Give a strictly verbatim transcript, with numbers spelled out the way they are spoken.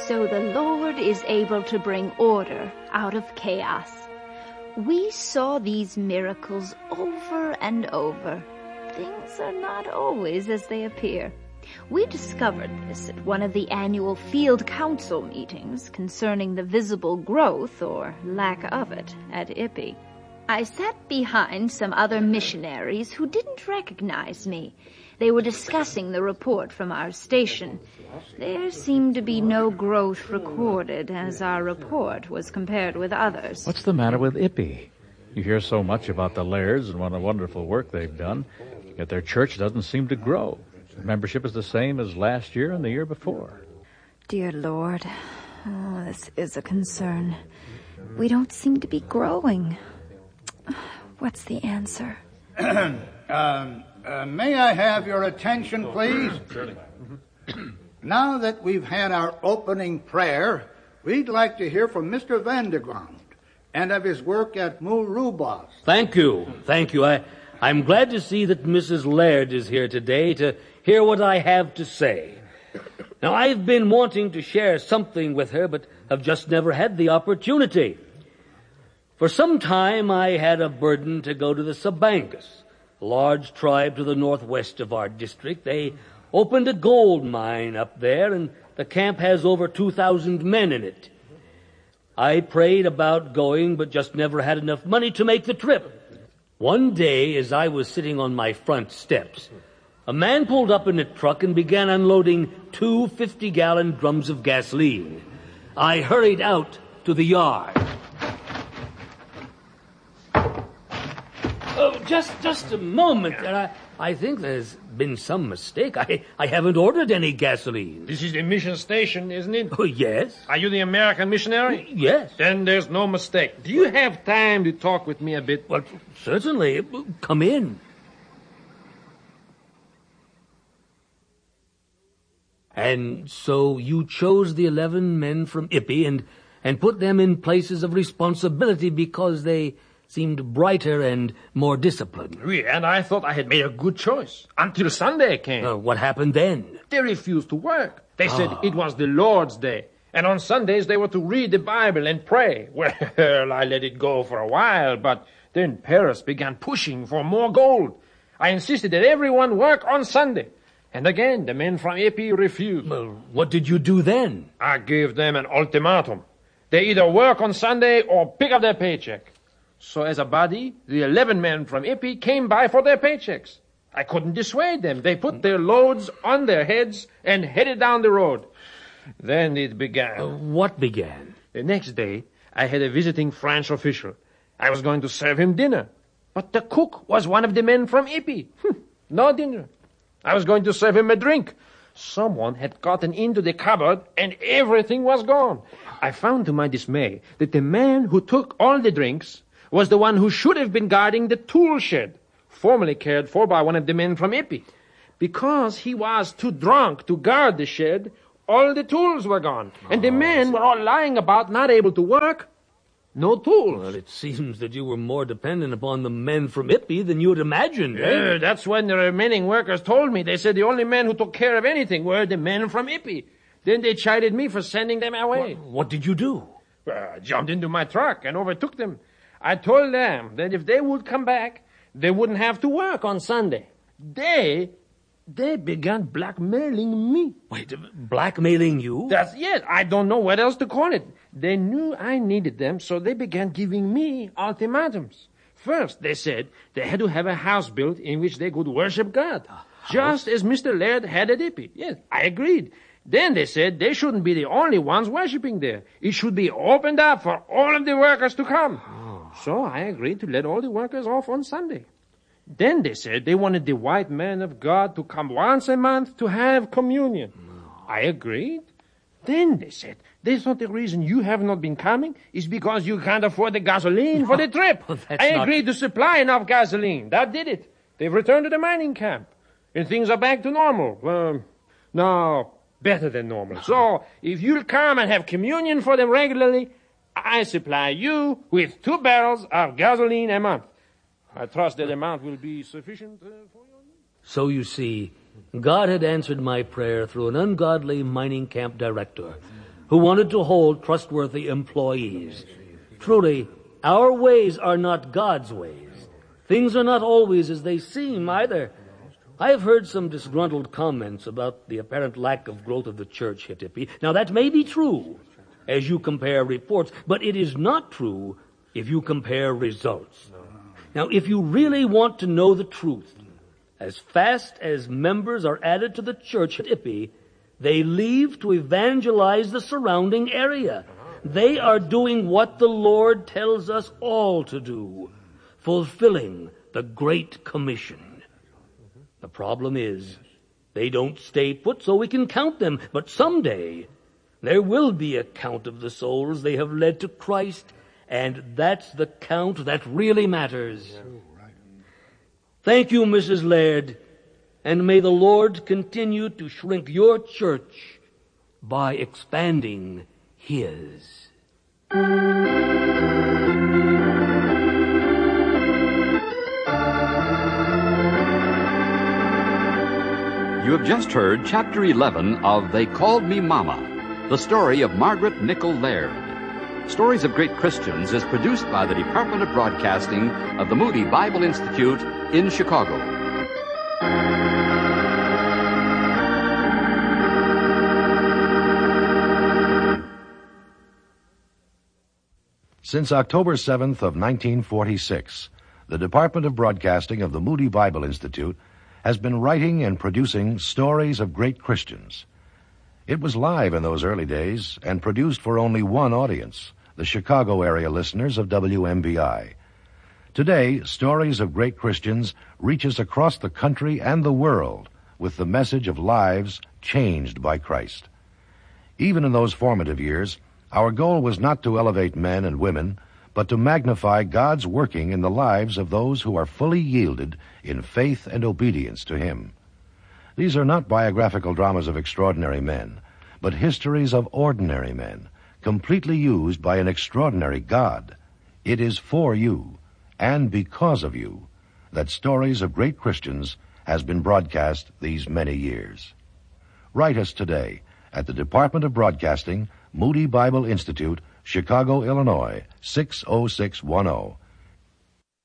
So the Lord is able to bring order out of chaos. We saw these miracles over and over. Things are not always as they appear. We discovered this at one of the annual field council meetings concerning the visible growth, or lack of it, at Ippy. I sat behind some other missionaries who didn't recognize me. They were discussing the report from our station. There seemed to be no growth recorded as our report was compared with others. What's the matter with Ippy? You hear so much about the Lairds and what a wonderful work they've done, yet their church doesn't seem to grow. Membership is the same as last year and the year before. Dear Lord, oh, this is a concern. We don't seem to be growing. What's the answer? um, uh, may I have your attention, please? Surely. Now that we've had our opening prayer, we'd like to hear from Mister Vanderground and of his work at Mulrubas. Thank you. Thank you. I, I'm glad to see that Missus Laird is here today to hear what I have to say. Now, I've been wanting to share something with her, but have just never had the opportunity. For some time, I had a burden to go to the Sabangas, a large tribe to the northwest of our district. They opened a gold mine up there, and the camp has over two thousand men in it. I prayed about going, but just never had enough money to make the trip. One day, as I was sitting on my front steps, a man pulled up in a truck and began unloading two fifty-gallon drums of gasoline. I hurried out to the yard. Oh, just just a moment. I, I think there's been some mistake. I, I haven't ordered any gasoline. This is the mission station, isn't it? Oh, yes. Are you the American missionary? Yes. Then there's no mistake. Do you have time to talk with me a bit? Well, certainly. Come in. And so you chose the eleven men from Ippy and, and put them in places of responsibility because they seemed brighter and more disciplined. Oui, and I thought I had made a good choice. Until Sunday came. Uh, what happened then? They refused to work. They said Ah. it was the Lord's Day. And on Sundays they were to read the Bible and pray. Well, I let it go for a while, but then Paris began pushing for more gold. I insisted that everyone work on Sunday. And again, the men from Ippy refused. Well, what did you do then? I gave them an ultimatum. They either work on Sunday or pick up their paycheck. So as a body, the eleven men from Ippy came by for their paychecks. I couldn't dissuade them. They put their loads on their heads and headed down the road. Then it began. Uh, what began? The next day, I had a visiting French official. I was going to serve him dinner. But the cook was one of the men from Ippy. No dinner. I was going to serve him a drink. Someone had gotten into the cupboard and everything was gone. I found to my dismay that the man who took all the drinks was the one who should have been guarding the tool shed, formerly cared for by one of the men from Ippy. Because he was too drunk to guard the shed, all the tools were gone. And the men were all lying about, not able to work. No tools. Well, it seems that you were more dependent upon the men from Ippy than you had imagined. Yeah, eh? that's when the remaining workers told me. They said the only men who took care of anything were the men from Ippy. Then they chided me for sending them away. What, what did you do? Well, I jumped into my truck and overtook them. I told them that if they would come back, they wouldn't have to work on Sunday. They, they began blackmailing me. Wait, blackmailing you? That's, yes, I don't know what else to call it. They knew I needed them, so they began giving me ultimatums. First, they said they had to have a house built in which they could worship God, just as Mister Laird had at Ippy. Yes, I agreed. Then they said they shouldn't be the only ones worshiping there. It should be opened up for all of the workers to come. Oh. So I agreed to let all the workers off on Sunday. Then they said they wanted the white men of God to come once a month to have communion. Oh. I agreed. Then they said they thought the reason you have not been coming is because you can't afford the gasoline for the trip. Well, I not... agreed to supply enough gasoline. That did it. They've returned to the mining camp. And things are back to normal. Um, no, better than normal. So, if you'll come and have communion for them regularly, I supply you with two barrels of gasoline a month. I trust that amount will be sufficient uh, for you. So you see, God had answered my prayer through an ungodly mining camp director who wanted to hold trustworthy employees. Truly, our ways are not God's ways. Things are not always as they seem either. I have heard some disgruntled comments about the apparent lack of growth of the church, Hittipy. Now, that may be true as you compare reports, but it is not true if you compare results. Now, if you really want to know the truth, as fast as members are added to the church at Hittipy, they leave to evangelize the surrounding area. They are doing what the Lord tells us all to do, fulfilling the Great Commission. The problem is, they don't stay put so we can count them, but someday there will be a count of the souls they have led to Christ, and that's the count that really matters. Thank you, Missus Laird, and may the Lord continue to shrink your church by expanding His. You have just heard Chapter eleven of They Called Me Mama, the story of Margaret Nichol Laird. Stories of Great Christians is produced by the Department of Broadcasting of the Moody Bible Institute in Chicago. Since October seventh of nineteen forty-six, the Department of Broadcasting of the Moody Bible Institute has been writing and producing Stories of Great Christians. It was live in those early days and produced for only one audience, the Chicago area listeners of W M B I. Today, Stories of Great Christians reaches across the country and the world with the message of lives changed by Christ. Even in those formative years, our goal was not to elevate men and women, but to magnify God's working in the lives of those who are fully yielded in faith and obedience to Him. These are not biographical dramas of extraordinary men, but histories of ordinary men, completely used by an extraordinary God. It is for you, and because of you, that Stories of Great Christians has been broadcast these many years. Write us today at the Department of Broadcasting, Moody Bible Institute, Chicago, Illinois, six oh six one oh.